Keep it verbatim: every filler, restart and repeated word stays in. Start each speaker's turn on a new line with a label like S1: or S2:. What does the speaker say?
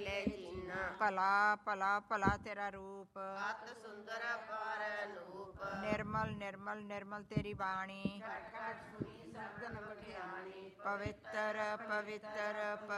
S1: ਮਿਲੇ ਚੀਨਾ।
S2: ਭਲਾ ਭਲਾ ਭਲਾ ਤੇਰਾ ਰੂਪ,
S1: ਅਤ ਸੁੰਦਰ ਅਪਾਰ ਅਨੂਪ।
S2: ਨਿਰਮਲ ਨਿਰਮਲ ਨਿਰਮਲ ਤੇਰੀ ਬਾਣੀ,
S1: ਘਟ ਘਟ ਸੁਣੀ ਸਗਨ ਵਡਿਆਣੀ।
S2: ਪਵਿੱਤਰ ਪਵਿੱਤਰ